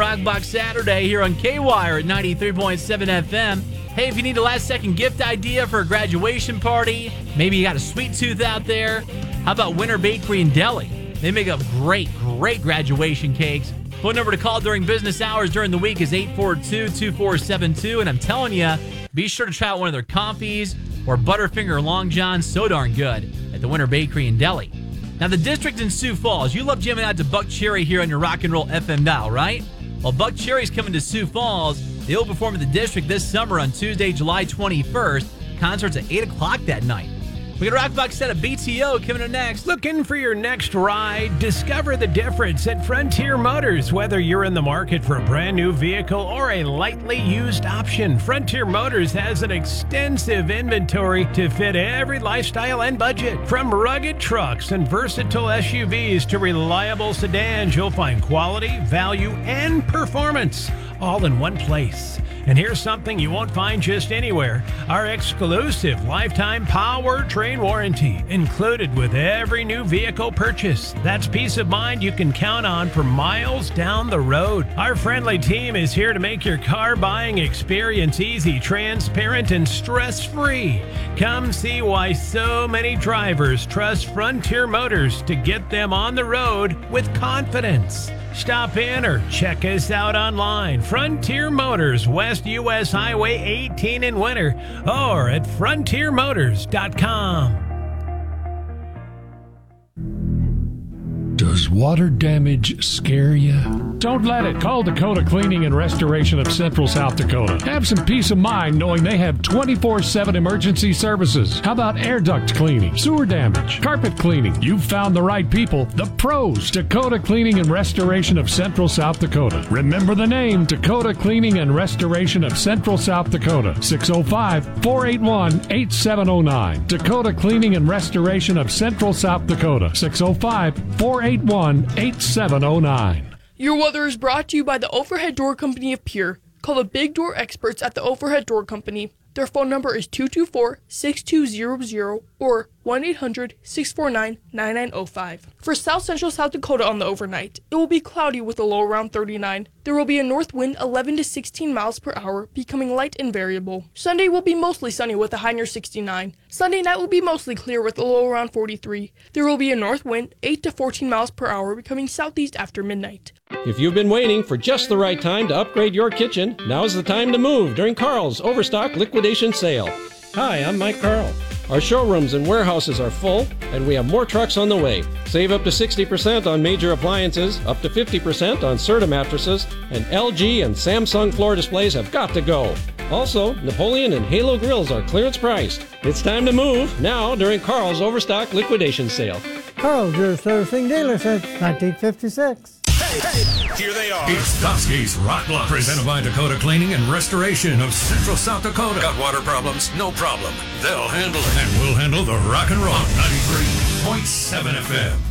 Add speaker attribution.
Speaker 1: Rockbox Saturday here on K-Wire at 93.7 FM. Hey, if you need a last-second gift idea for a graduation party, maybe you got a sweet tooth out there, how about Winter Bakery and Deli? They make up great graduation cakes. Phone number to call during business hours during the week is 842-2472. And I'm telling you, be sure to try out one of their coffees or Butterfinger Long John, so darn good, at the Winter Bakery and Deli. Now, the district in Sioux Falls, you love jamming out to Buck Cherry here on your rock and roll FM dial, right? Well, Buck Cherry's coming to Sioux Falls. They'll perform at the district this summer on Tuesday, July 21st. Concerts at 8 o'clock that night. We got a Rockbox set of BTO coming up next.
Speaker 2: Looking for your next ride? Discover the difference at Frontier Motors. Whether you're in the market for a brand new vehicle or a lightly used option, Frontier Motors has an extensive inventory to fit every lifestyle and budget. From rugged trucks and versatile SUVs to reliable sedans, you'll find quality, value, and performance all in one place. And here's something you won't find just anywhere. Our exclusive lifetime powertrain warranty included with every new vehicle purchase. That's peace of mind you can count on for miles down the road. Our friendly team is here to make your car buying experience easy, transparent, and stress-free. Come see why so many drivers trust Frontier Motors to get them on the road with confidence. Stop in or check us out online. Frontier Motors, West US Highway 18 in Winter, or at frontiermotors.com.
Speaker 3: Does water damage scare you? Don't let it. Call Dakota Cleaning and Restoration of Central South Dakota. Have some peace of mind knowing they have 24/7 emergency services. How about air duct cleaning, sewer damage, carpet cleaning? You've found the right people, the pros. Dakota Cleaning and Restoration of Central South Dakota. Remember the name, Dakota Cleaning and Restoration of Central South Dakota. 605-481-8709. Dakota Cleaning and Restoration of Central South Dakota. 605-481-8709.
Speaker 4: Your weather is brought to you by the Overhead Door Company of Pierre. Call the Big Door experts at the Overhead Door Company. Their phone number is 224-6200 or 1-800-649-9905. For South Central South Dakota on the overnight, it will be cloudy with a low around 39. There will be a north wind 11 to 16 miles per hour, becoming light and variable. Sunday will be mostly sunny with a high near 69. Sunday night will be mostly clear with a low around 43. There will be a north wind 8 to 14 miles per hour, becoming southeast after midnight.
Speaker 5: If you've been waiting for just the right time to upgrade your kitchen, now's the time to move during Carl's Overstock Liquidation Sale. Hi, I'm Mike Carl. Our showrooms and warehouses are full, and we have more trucks on the way. Save up to 60% on major appliances, up to 50% on Serta mattresses, and LG and Samsung floor displays have got to go. Also, Napoleon and Halo grills are clearance priced. It's time to move now during Carl's Overstock Liquidation Sale.
Speaker 6: Carl's, your servicing dealer since 1956.
Speaker 7: Hey, here they are. It's Dusky's Rock Block, presented by Dakota Cleaning and Restoration of Central South Dakota. Got water problems? No problem. They'll handle it. And we'll handle the rock and roll. 93.7 FM.